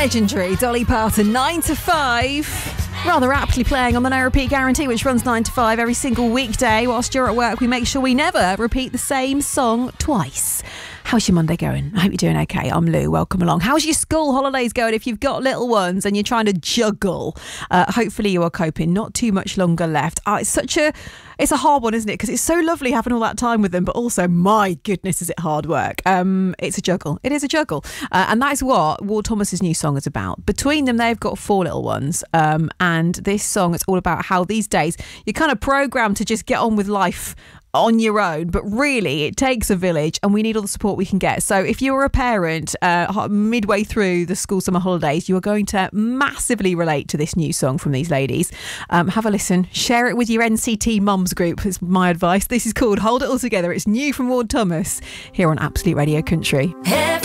legendary Dolly Parton, 9 to 5. Rather aptly playing on the No Repeat Guarantee, which runs 9 to 5 every single weekday. Whilst you're at work, we make sure we never repeat the same song twice. How's your Monday going? I hope you're doing okay. I'm Lou. Welcome along. How's your school holidays going? If you've got little ones and you're trying to juggle, hopefully you are coping. Not too much longer left. It's a hard one, isn't it? Because it's so lovely having all that time with them, but also, my goodness, is it hard work. It's a juggle. It is a juggle. And that is what Ward Thomas's new song is about. Between them, they've got 4 little ones. And this song is all about how these days you're kind of programmed to just get on with life on your own, but really it takes a village and we need all the support we can get. So if you're a parent midway through the school summer holidays, you are going to massively relate to this new song from these ladies. Have a listen, share it with your NCT mums group is my advice. This is called Hold It All Together. It's new from Ward Thomas here on Absolute Radio Country.